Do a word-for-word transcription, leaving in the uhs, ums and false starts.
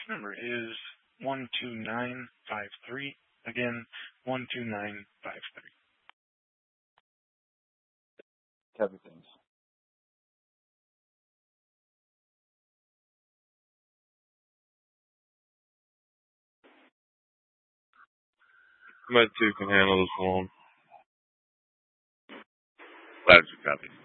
number is one two nine five three. Again, one two nine five three. Copy things. Med two can handle this one. Latitude copy.